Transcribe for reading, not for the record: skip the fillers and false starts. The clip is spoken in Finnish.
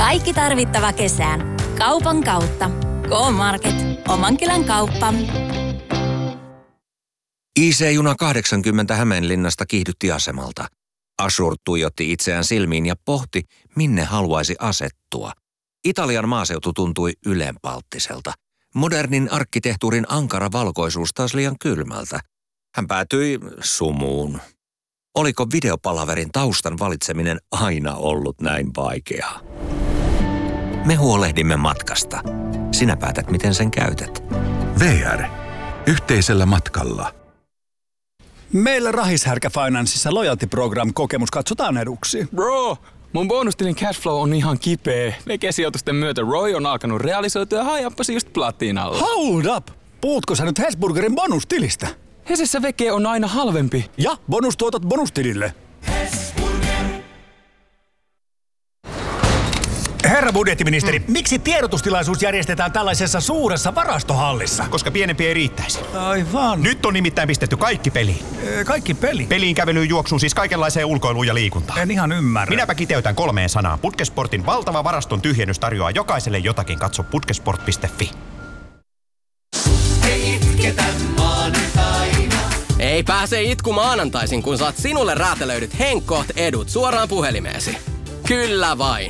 Kaikki tarvittava kesään. Kaupan kautta. K-Market. Oman kylän kauppa. IC-juna 80 Hämeenlinnasta kiihdytti asemalta. Ashur tuijotti itseään silmiin ja pohti, minne haluaisi asettua. Italian maaseutu tuntui ylenpalttiselta. Modernin arkkitehtuurin ankara valkoisuus taas liian kylmältä. Hän päätyi sumuun. Oliko videopalaverin taustan valitseminen aina ollut näin vaikeaa? Me huolehdimme matkasta. Sinä päätät, miten sen käytät. VR. Yhteisellä matkalla. Meillä Rahishärkä Financeissa Loyalty Program -kokemus katsotaan eduksi. Bro, mun bonustilin cashflow on ihan kipeä. Vegesijoitusten myötä Roy on alkanut realisoitua ja hajappasi just platinalla. Hold up! Puhutko sä nyt Hesburgerin bonustilistä? Hesessä veke on aina halvempi. Ja bonustuotot bonustilille. Herra budjettiministeri, miksi tiedotustilaisuus järjestetään tällaisessa suuressa varastohallissa? Koska pienempi ei riittäisi. Aivan. Nyt on nimittäin pistetty kaikki peliin. Kaikki peli? Peliin, kävelyyn, juoksuun, siis kaikenlaiseen ulkoiluun ja liikuntaan. En ihan ymmärrä. Minäpä kiteytän 3 sanaan. Putkesportin valtava varaston tyhjennys tarjoaa jokaiselle jotakin. Katso putkesport.fi. Ei pääse itku maanantaisin, kun saat sinulle räätälöidyt Henkkoht edut suoraan puhelimeesi. Kyllä vain.